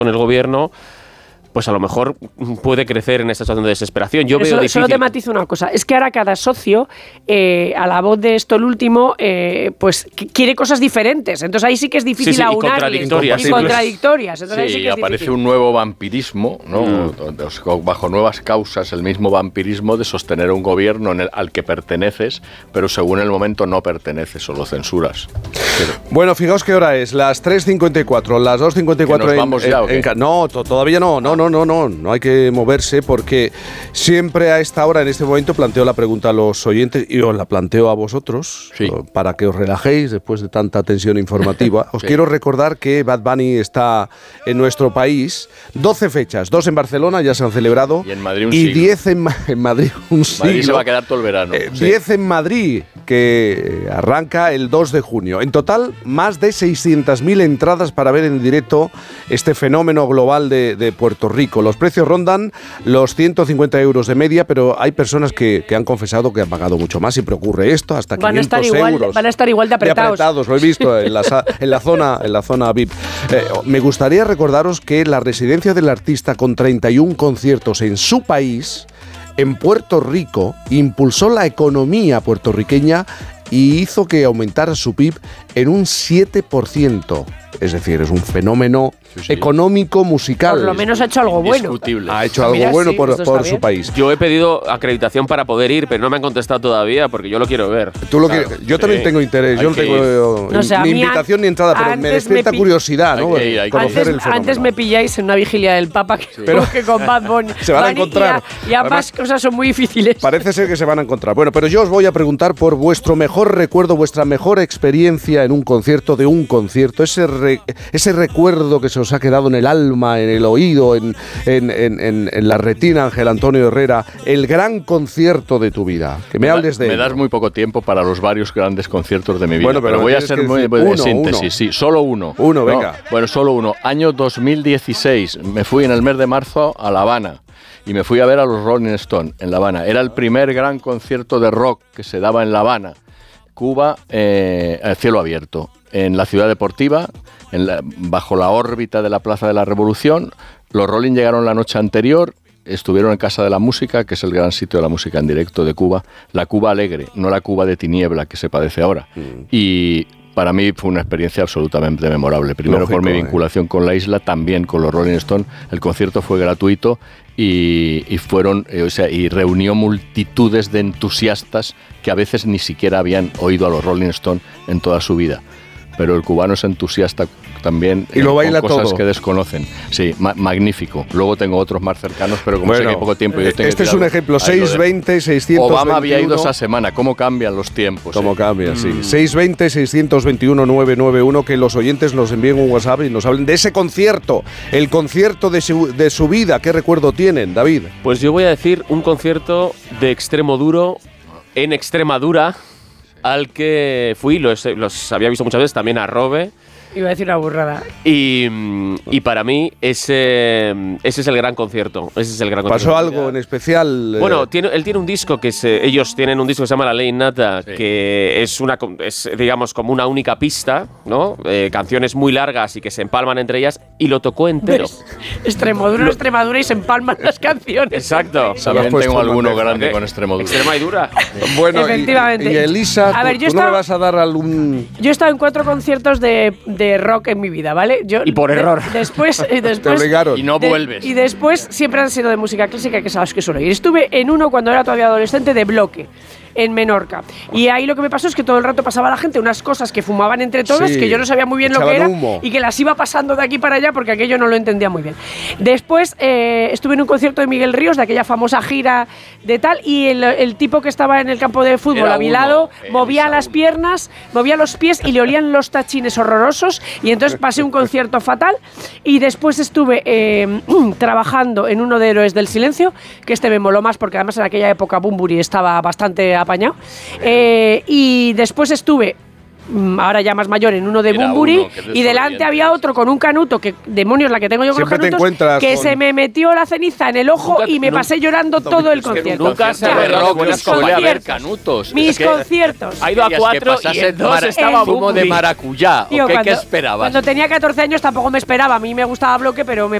con el gobierno, pues a lo mejor puede crecer en esta situación de desesperación. Yo veo difícil. Solo te matizo una cosa, es que ahora cada socio, a la voz de esto el último, pues quiere cosas diferentes, entonces ahí sí que es difícil aunarles. Y contradictorias. Entonces sí, sí que es aparece difícil. un nuevo vampirismo, ¿no? Bajo nuevas causas, el mismo vampirismo de sostener un gobierno al que perteneces, pero según el momento no perteneces o lo censuras. Bueno, fijaos qué hora es, las 3:54, las 2:54. ¿Nos vamos ya o qué? No, todavía no hay que moverse porque siempre a esta hora, en este momento, planteo la pregunta a los oyentes y os la planteo a vosotros, sí, para que os relajéis después de tanta tensión informativa. Os quiero recordar que Bad Bunny está en nuestro país, 12 fechas, 2 en Barcelona ya se han celebrado y en Madrid un y siglo. 10 en Madrid un siglo. Madrid se va a quedar todo el verano. 10 en Madrid, que arranca el 2 de junio. En total, más de 600.000 entradas para ver en directo este fenómeno global de Puerto Rico. Los precios rondan los 150 euros de media, pero hay personas que han confesado que han pagado mucho más. Siempre ocurre esto, hasta 500 euros. Van a estar igual de apretados. Lo he visto en la zona VIP. Me gustaría recordaros que la residencia del artista, con 31 conciertos en su país, en Puerto Rico, impulsó la economía puertorriqueña y hizo que aumentara su PIB en un 7%. Es decir, es un fenómeno económico, musical. Por lo menos ha hecho algo bueno. Discutible. Ha hecho algo bueno por su país. Yo he pedido acreditación para poder ir, pero no me han contestado todavía porque yo lo quiero ver. Tú lo quieres. Yo también tengo interés. Yo no tengo ni invitación ni entrada, pero me despierta curiosidad, ¿no? Conocer el fenómeno. Antes me pilláis en una vigilia del Papa que con Bad Bunny. Se van a encontrar. Y ambas cosas son muy difíciles. Parece ser que se van a encontrar. Bueno, pero yo os voy a preguntar por vuestro mejor recuerdo, vuestra mejor experiencia en un concierto, ese recuerdo que se os ha quedado en el alma, en el oído, en la retina, Ángel Antonio Herrera, el gran concierto de tu vida. Que me hables de él. Me das muy poco tiempo para los varios grandes conciertos de mi vida, bueno, pero voy a hacer muy de síntesis. Sí, solo uno. Venga. Bueno, solo uno. Año 2016, me fui en el mes de marzo a La Habana y me fui a ver a los Rolling Stones en La Habana. Era el primer gran concierto de rock que se daba en La Habana, Cuba, a cielo abierto, en la ciudad deportiva, bajo la órbita de la Plaza de la Revolución. Los Rolling llegaron la noche anterior, estuvieron en Casa de la Música, que es el gran sitio de la música en directo de Cuba, la Cuba alegre, no la Cuba de tiniebla que se padece ahora. Y para mí fue una experiencia absolutamente memorable. Primero, por mi vinculación con la isla, también con los Rolling Stones. El concierto fue gratuito y reunió multitudes de entusiastas que a veces ni siquiera habían oído a los Rolling Stones en toda su vida. Pero el cubano es entusiasta también y lo baila con cosas todo. Que desconocen. Sí, magnífico. Luego tengo otros más cercanos, pero como sé que hay poco tiempo... Este es un ejemplo, 620, 621... Obama había ido esa semana. ¿Cómo cambian los tiempos? ¿Cómo cambian? Sí. 620, 621, 991, que los oyentes nos envíen un WhatsApp y nos hablen de ese concierto, el concierto de su vida. ¿Qué recuerdo tienen, David? Pues yo voy a decir un concierto de extremo duro en Extremadura, al que fui, los había visto muchas veces, también a Robe. Iba a decir una burrada. Y para mí ese es el gran concierto. ¿Pasó algo en especial? Bueno, él tiene un disco ellos tienen un disco que se llama La Ley Innata, que es digamos como una única pista, ¿no? Canciones muy largas y que se empalman entre ellas, y lo tocó entero. Extremadura y se empalman las canciones. Exacto. También tengo alguno grande con Extremadura. Extremadura. Bueno, efectivamente. Y Elisa, a ver, ¿tú no me vas a dar algún...? Yo he estado en 4 conciertos de rock en mi vida, ¿vale? Y por error. Después te obligaron. Y no vuelves. Y después siempre han sido de música clásica, que sabes que suelo ir. Estuve en uno cuando era todavía adolescente de Bloque, en Menorca. Y ahí lo que me pasó es que todo el rato pasaba la gente unas cosas que fumaban entre todos, que yo no sabía muy bien lo que era, y que las iba pasando de aquí para allá porque aquello no lo entendía muy bien. Después estuve en un concierto de Miguel Ríos, de aquella famosa gira de tal, y el tipo que estaba en el campo de fútbol a mi lado movía las piernas, movía los pies y le olían los tachines horrorosos, y entonces pasé un concierto fatal. Y después estuve trabajando en uno de Héroes del Silencio, que me moló más porque además en aquella época Bunbury estaba bastante apañado. Y después estuve ahora ya más mayor, en uno de Era Bunbury, uno que es de y delante Sobrevivientes. había otro con un canuto, que demonios la que tengo yo con Siempre los te canutos, encuentras que con- se me metió la ceniza en el ojo Nunca- y me nunca- pasé llorando todo el concierto. nunca se Ya, ha hablado de buenas mis suele haber conciertos. canutos. Mis Es que conciertos. Ha ido a querías 4 que y pasase en 2 estaba zumo de Bunbury. maracuyá. Tío, ¿O qué cuando esperabas? Cuando tenía 14 años tampoco me esperaba. A mí me gustaba Bloque, pero me